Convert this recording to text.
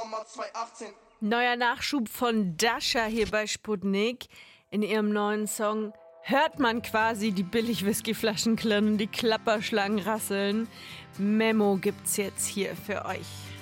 Neuer Nachschub von Dasha hier bei Sputnik. In ihrem neuen Song hört man quasi die Billig-Whisky-Flaschen klirren, die Klapperschlangen rasseln. Memo gibt's jetzt hier für euch.